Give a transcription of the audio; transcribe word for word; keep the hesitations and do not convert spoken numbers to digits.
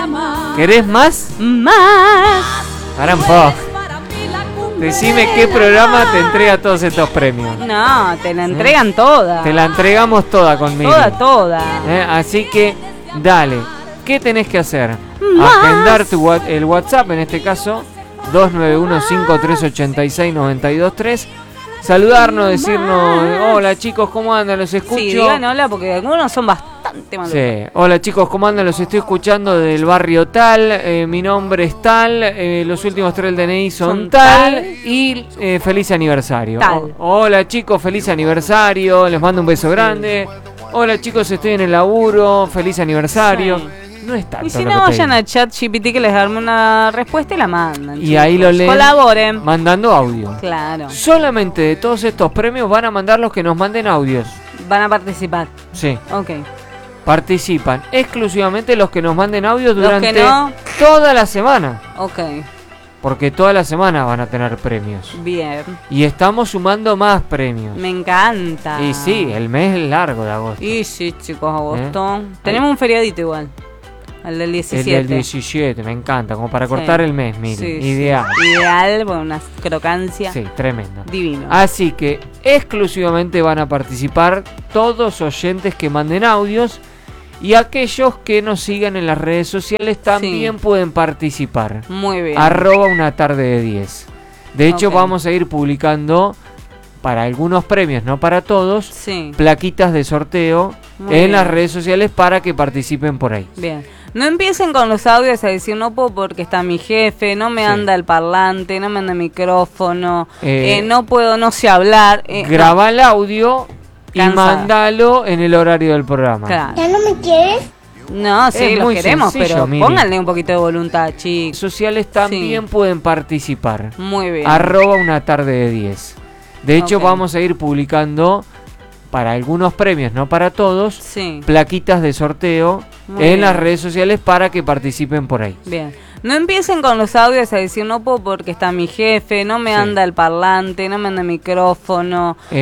¿Querés más? Más. Para un poco. Decime qué programa te entrega todos estos premios. No, te la entregan ¿Eh? toda. Te la entregamos toda conmigo. Toda, toda. ¿Eh? Así que, dale. ¿Qué tenés que hacer? Más. Agendar tu, el WhatsApp, en este caso, dos nueve uno, cinco tres ocho seis, nueve dos tres. Saludarnos, decirnos, hola chicos, ¿cómo andan? Los escucho. Sí, digan hola porque algunos son bastante malos. Sí, hola chicos, ¿cómo andan? Los estoy escuchando del barrio tal, eh, mi nombre es tal, eh, los últimos tres del D N I son, son tal, tal y eh, feliz aniversario. Tal. O, hola chicos, feliz aniversario, les mando un beso sí. grande. Hola chicos, estoy en el laburo, feliz aniversario. Sí. No es tanto. Y si no, vayan a ChatGPT que les arme una respuesta y la mandan. Y chicos. ahí lo leen. Colaboren. Mandando audio. Claro. Solamente de todos estos premios van a mandar los que nos manden audios. Van a participar. Sí. Ok. Participan exclusivamente los que nos manden audios durante no. toda la semana. Ok. Porque toda la semana van a tener premios. Bien. Y estamos sumando más premios. Me encanta. Y sí, el mes es largo de agosto. Y sí, chicos, agosto. ¿Eh? Tenemos Ahí. un feriadito igual. El del diecisiete. El del diecisiete, me encanta, como para cortar sí. el mes, mire, sí, ideal. Sí. Ideal, con una crocancia. Sí, tremendo. Divino. Así que exclusivamente van a participar todos oyentes que manden audios y aquellos que nos sigan en las redes sociales también sí. pueden participar. Muy bien. Arroba una tarde de diez. De hecho, okay. vamos a ir publicando para algunos premios, no para todos, sí. plaquitas de sorteo Muy en bien. las redes sociales para que participen por ahí. Bien. No empiecen con los audios a decir no puedo porque está mi jefe, no me sí. anda el parlante, no me anda el micrófono, eh, eh, no puedo, no sé hablar. Eh, graba no. el audio Cansada. y mándalo en el horario del programa. Claro. ¿Ya no me quieres? No, sí, es los queremos, pero mire. pónganle un poquito de voluntad, chicos. Sociales también sí. pueden participar. Muy bien. Arroba una tarde de diez. De hecho, okay. vamos a ir publicando para algunos premios, no para todos, sí. plaquitas de sorteo Muy en bien. las redes sociales para que participen por ahí. Bien. No empiecen con los audios a decir no puedo porque está mi jefe, no me sí. anda el parlante, no me anda el micrófono, eh,